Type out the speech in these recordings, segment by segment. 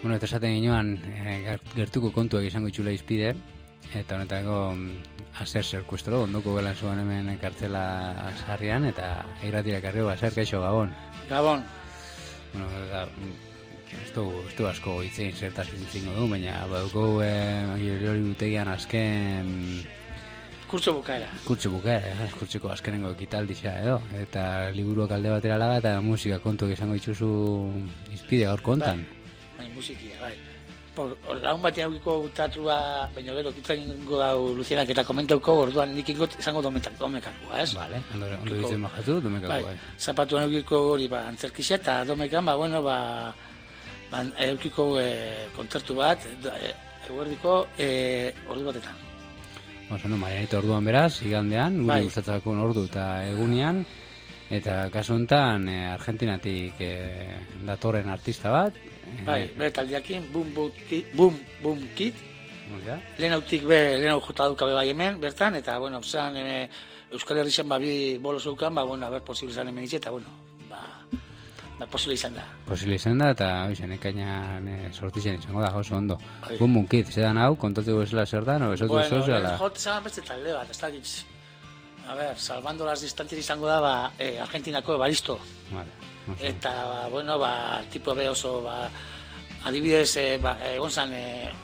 Bueno, eta esaten ginoan, gertuko kontuak izango itxula izpide, eta honetako azer zerkuestro, ondoko gelan zuen hemen kartzela sarrian, eta irratirak arriba, zer kaixo, Gabon. Gabon. Bueno, da, ez du asko itzein zertaz itzingo du, baina baduko hori dutegian azken... Kurtso bukaera, kurtsoko azkenengo ekitaldia edo, eta liburuak alde batera laga eta musika kontuak izango dituzu izpide gaur kontan. Bai, musikia, bai. Lagun batean aukiko gutatua, baina gero kitzaingo dau Lucienak eta komentauko, orduan nik ingot izango domekakua, ez? Vale, ondo ditzen bajatu, domekakua. Bai, zapatuan aukiko hori antzerkixe eta domekan, aukiko kontzertu bat, eguerdiko ordu batetan. Oso, Marianito orduan beraz, igandean, guri gustatzako ordu eta egunean, eta kasu honetan Argentinatik datorren artista bat. Bai, bere taldeakin, Boom Kid. Lehenautik lehenau jota dukabe bai hemen, bertan, eta, zean Euskal Herrixen bi bolo zeukan, haber posible izan hemen eta, posible izan da. Posible izan da, eta ekainan sortitzen izango da, oso ondo. Boom Kid, zedan hau, kontatuko esela zer da, no? Bueno, jota zan beste talde bat, ez da gitz. A ver, salvando las distancias izango da, Argentinako Evaristo. Vale. Eta, tipo be oso, adibidez, egon zan,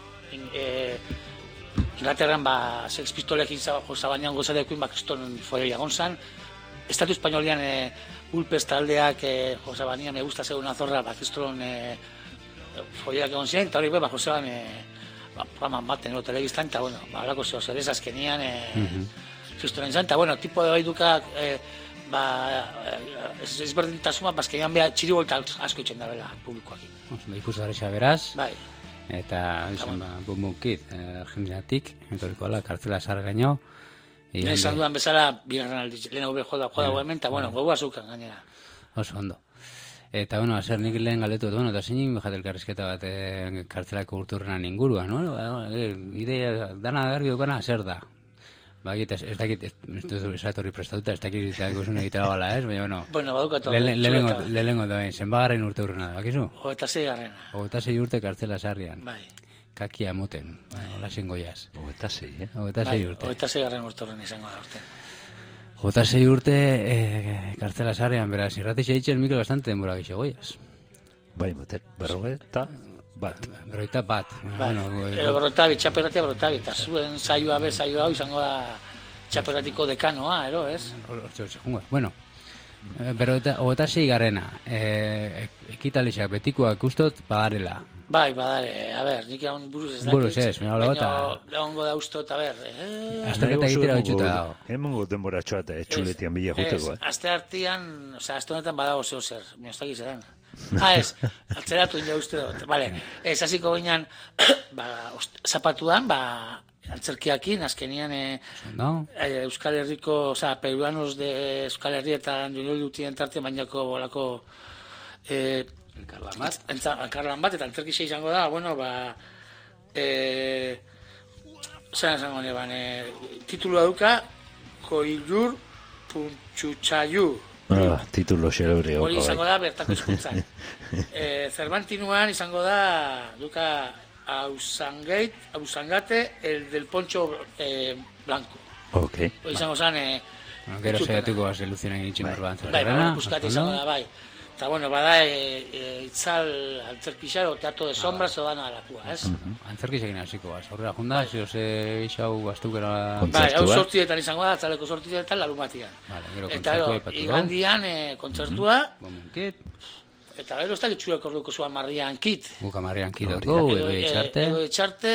Inglaterran, Sex Pistolekin zabanean gozadekoin, kriston foioia egon zan. Estatu espainolian, Ulpes taldeak, Josabanean, me gusta ser una zorra, kriston foioak egon ziren, eta hori Josaban, programan baten, telebistan, eta, halako zer azkenian, kristonen zan, eta, tipo de baidukak, ezberdintasuna, bazkenian beha txiribolta asko itxen da bela publikoakin. Ikusi darexa beraz, bai. Eta Boom Kid, Argentinatik, entoriko ala, kartzela sargaino. Esan dudan bezala, bigarren aldiz, lehenago be joda hemen, eta, gogoa zeukan gainera. Oso ondo. Eta, azer nik lehen galdetu, eta zein bajat elkarrizketa bat kartzelako urturrenan ingurua, no? Idea, dana garbi dukana, zer da? Ez dakit, ez dut hori prestatuta, ez dakit zuen egitera bala, ez? Baina, badukatu. Lehenengo da, zenbagarren urte urrena da, bakizu? 26 26 urte kartzela sarrian. Bai. Kakia moten, hola zengoiaz. 26, 26 urte. 26 urte urren izango da urte. 26 urte kartzela sarrian, beraz, irratixe ditzen mikro bastante denbora gixo goiaz. Bai, berrogeita bat. Berrogeita bat. Berrogeita bi, txaperatia berrogeita bi, eta zuen saioa hau izango da txaperatiko dekanoa, ez? Bueno, berrogeita 6 garrena, ekitalixak betikoak ustot badarela. Bai, badare, a ber, nik egon buruz ez dakit. Buruz ez, mira hola gota. Leongo da ustot, a ber. Azterketa egitera bitxuta dago. Hemengo denbora txoa etxuletian bila juteko. Azte hartian, azte honetan badago zeo zer, mioztakiz edan. Atzeratu ina uste dut. Vale, ez hasiko ginean, zapatuan, antzerkiakin, azkenian Euskal Herriko, peruanos de Euskal Herri eta Andunol dutien tarte bainako bolako elkarlan bat, eta antzerkixe izango da, zelan izango neban, titulua duka, Koilur Puntxutxaiu. Titulo xerebri. Hori izango da bertako hizkuntzan. Cervantinuan izango da duka Ausangate, el del poncho blanco. Ok. Hori izango zan... Gero segatuko haze Lucienak egin urban zer. Bai, buskat izango da, bai. Eta, bada itzal antzerkixar, o teatro de sombras, o dana alakua, ez? Antzerkixekin hasikoaz. Horrela, junda, zioze gixau bastukera... Bai, hau sortietan izango da, atzaleko sortietan larun batian. Eta, igandian, kontzertua... Eta, ez da gitxuek orduko zuan Marian Kid. Buka Marian Kid ordu, ego etxarte...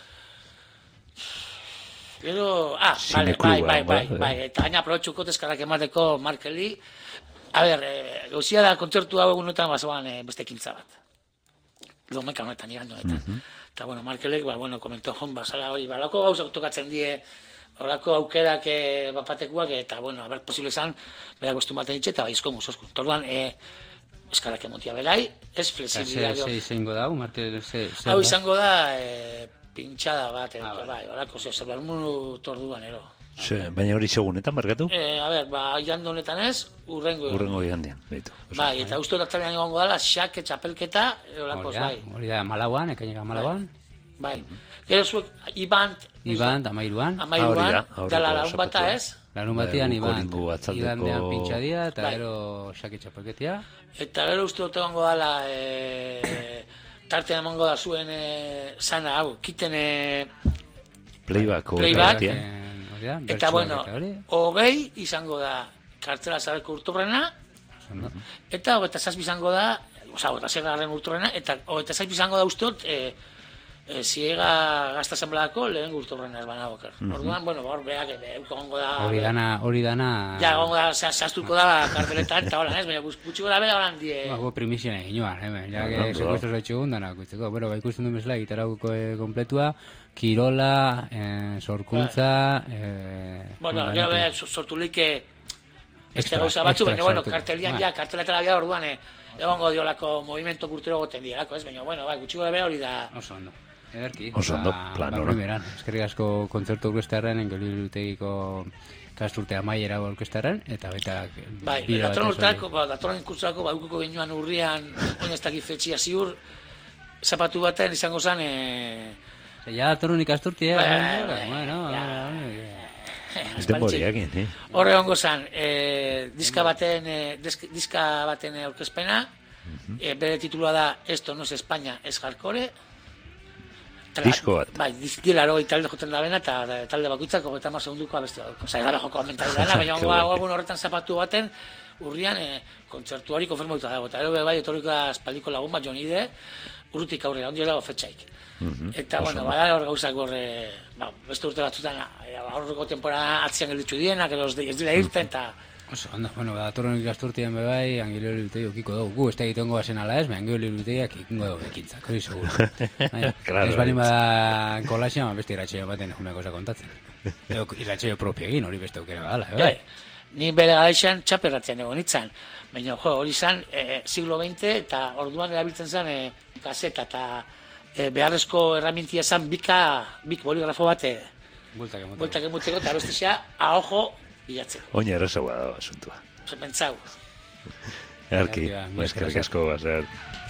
Gero... bai, eta gaina aprobetxuko tezkarrak emateko Markeli... A ber, gauzia da kontzertu hau egunetan bazoan beste ekintza bat. Domeka honetan, igando honetan. Eta, Markelek, komentó joan bazala hori, balako gauzak tokatzen die, horako aukerak bapatekuak, eta, a ber, posible izan, bera goztun baten itxe, eta baizko musosku. Torduan, eskarak emotia belai, ez flexibilidad. Izango da, Markel, hau izango da, pintxada bat, bai, horako, zer behar torduan, ero. Baina hori segunetan markatu? A ber, igande honetan ez, urrengo igandean. Bai, eta uste otartalean egongo dala, xake, txapelketa, olakoz, bai. Hori da, Malauan, ekainera Malauan. Bai. Gero zuek, Ibant, Amairuan, dala larun bata ez? Larun batian Ibant, atzaldeko- igandean pintxadia, eta Bai. gero xake txapelketia. Eta gero uste dut egongo dala, tartean emango da zuen, sana, hau, kiten, Playback. Playback. Hori da, eta bueno, bertsoak eta hori. 20 izango da kartzela zareko urturrena, Ondo. eta 27 izango da, oza, 26 urturrena, eta 27 izango da uste dut, ziega gazta asamblea-ko lehen urturrena ez banago. Orduan, bueno, hor beak, egongo da... Hori dana... Ja, egongo da, zehaztuko da karteletan, eta holan ez, baina gutxiko da bera holan die... Gu primizien egin joan, ja que sekuestro zaitxegun dana, guztiko. Bueno, ikusten du bezala, gitarauko kompletua, kirola, sorkuntza... Bueno, gero beha sortulik beste gauza batzu, baina, bueno, kartelian ja, karteletara bia orduan, egongo diolako movimento kulturo goten dielako, ez, baina, bueno, gutxiko da bera hori da... Oso ondo. Ederki. Oso ondo, plan hori. Eskerrik asko kontzertu orkestarren, Engelilutegiko kasturte amaiera orkestarren, eta baita... Bai, datorren urteako, datorren kurtzuako, badukuko genuan urrian, oin ez dakit fetxia ziur, zapatu baten izango zen... Ja, datorren ikasturtia, bueno... Ez denboriak, Horre hongo zen, diska baten aurkezpena, bere titulua da Esto no es España, es hardcore. Disko bat. Bai, dizkilaro talde joten da bena, eta talde bakoitzako 30 segunduko abesti bat. Osa, gara joko amentari dena, baina hongo horretan zapatu baten, urrian kontzertu hori konfirmatuta dago. Eta ere bai, etorriko da espaldiko lagun bat, Jonide, urrutik aurrera, ondio dago fetxaik. Eta, bueno, bada hor gauzak horre, beste urte batzutan, aurreko temporada atzian gelditzu dienak, ez dira irten, eta... Oso, ondo, bueno, datorren ikasturtian bebai, Angelilutegik okiko dugu. Gu, ez da egitengo bazen ala ez, Angelilutegiak ikingo dugu ekintzak, hori seguro. Ez bali bada kolaxean, beste iratxeo baten eguneko osa kontatzen. Edo iratxeo propio egin, hori beste aukera badala, bai? Ni bere garaixan txaperratzean egon itzan. Baina, hori izan, siglo XX, eta orduan erabiltzen zen kaseta, eta beharrezko erramintia zen bik boligrafo bat bueltak emuteko, eta abestizia ahojo bilatzeko. Oina erosagoa da asuntua. Pentsau. Erki, eskerrik asko, Baser.